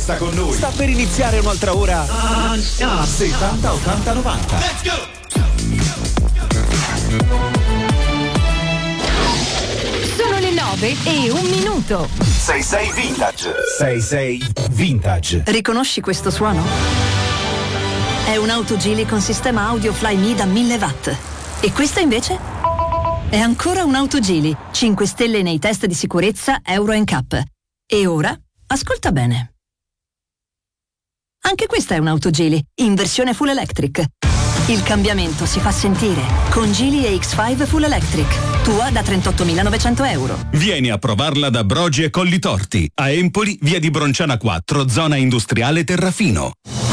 Resta con noi. Sta per iniziare un'altra ora. 70, 80, 90. Let's go! Sono le 9:01. 66 Vintage. 66 Vintage. Riconosci questo suono? È un'auto Geely con sistema audio Flyme da 1000 watt. E questa invece? È ancora un'auto Geely, 5 stelle nei test di sicurezza Euro NCAP. E ora, ascolta bene. Anche questa è un'auto Geely, in versione full electric. Il cambiamento si fa sentire con Geely EX5 Full Electric. Tua da 38.900 euro. Vieni a provarla da Brogi e Collitorti. A Empoli, via di Bronciana 4, zona industriale Terrafino.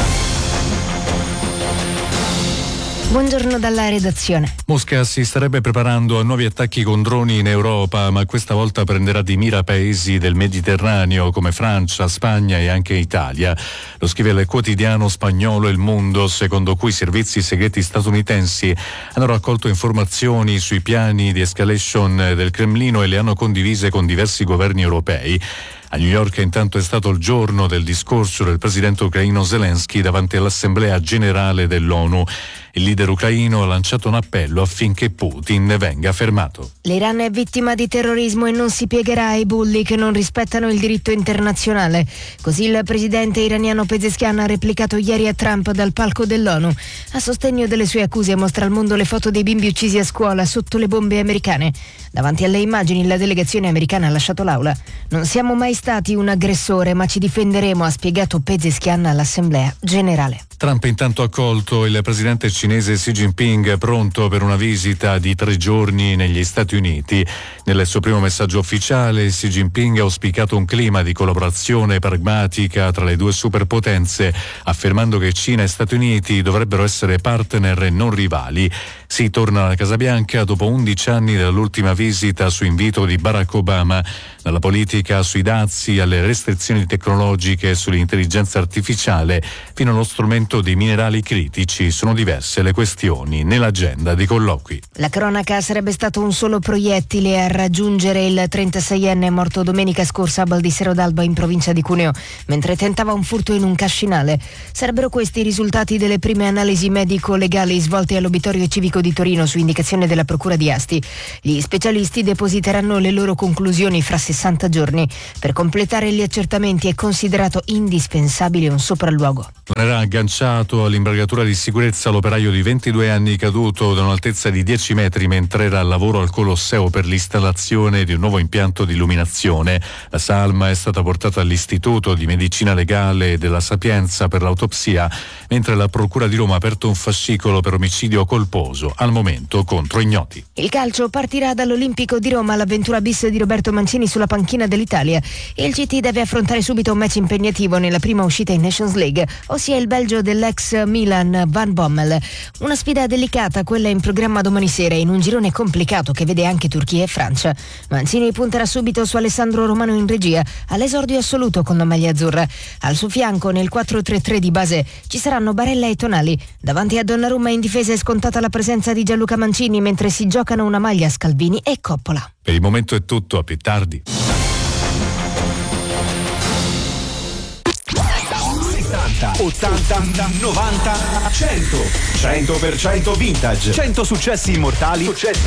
Buongiorno dalla redazione. Mosca si starebbe preparando a nuovi attacchi con droni in Europa, ma questa volta prenderà di mira paesi del Mediterraneo come Francia, Spagna e anche Italia. Lo scrive il quotidiano spagnolo Il Mundo, secondo cui i servizi segreti statunitensi hanno raccolto informazioni sui piani di escalation del Cremlino e le hanno condivise con diversi governi europei. A New York intanto è stato il giorno del discorso del presidente ucraino Zelensky davanti all'Assemblea Generale dell'ONU. Il leader ucraino ha lanciato un appello affinché Putin venga fermato. L'Iran è vittima di terrorismo e non si piegherà ai bulli che non rispettano il diritto internazionale. Così il presidente iraniano Pezeshkian ha replicato ieri a Trump dal palco dell'ONU. A sostegno delle sue accuse mostra al mondo le foto dei bimbi uccisi a scuola sotto le bombe americane. Davanti alle immagini la delegazione americana ha lasciato l'aula. Non siamo mai stati un aggressore, ma ci difenderemo, ha spiegato Pezeshkian all'Assemblea Generale. Trump intanto ha accolto il presidente cinese Xi Jinping pronto per una visita di 3 giorni negli Stati Uniti. Nel suo primo messaggio ufficiale Xi Jinping ha auspicato un clima di collaborazione pragmatica tra le due superpotenze, affermando che Cina e Stati Uniti dovrebbero essere partner e non rivali. Si torna alla Casa Bianca dopo 11 anni dall'ultima visita su invito di Barack Obama. Dalla politica sui dazi alle restrizioni tecnologiche e sull'intelligenza artificiale fino allo strumento dei minerali critici, sono diverse le questioni nell'agenda di colloqui. La cronaca: sarebbe stato un solo proiettile a raggiungere il 36enne morto domenica scorsa a Baldissero d'Alba in provincia di Cuneo mentre tentava un furto in un cascinale. Sarebbero questi i risultati delle prime analisi medico-legali svolte all'Obitorio Civico di Torino su indicazione della Procura di Asti. Gli specialisti depositeranno le loro conclusioni fra 60 giorni. Per completare gli accertamenti è considerato indispensabile un sopralluogo. Non era agganciato all'imbragatura di sicurezza l'operaio di 22 anni caduto da un'altezza di 10 metri mentre era al lavoro al Colosseo per l'installazione di un nuovo impianto di illuminazione. La salma è stata portata all'Istituto di Medicina Legale della Sapienza per l'autopsia, mentre la Procura di Roma ha aperto un fascicolo per omicidio colposo, al momento contro ignoti. Il calcio: partirà dall'Olimpico di Roma l'avventura bis di Roberto Mancini sulla panchina dell'Italia. Il CT deve affrontare subito un match impegnativo nella prima uscita in Nations League, ossia il Belgio dell'ex Milan Van Bommel. Una sfida delicata quella in programma domani sera in un girone complicato che vede anche Turchia e Francia. Mancini punterà subito su Alessandro Romano in regia, all'esordio assoluto con la maglia azzurra. Al suo fianco nel 4-3-3 di base ci saranno Barella e Tonali. Davanti a Donnarumma in difesa è scontata la presenza di Gianluca Mancini mentre si giocano una maglia Scalvini e Coppola. Per il momento è tutto, a più tardi. 80, 90, 100. 100% vintage. 100 successi immortali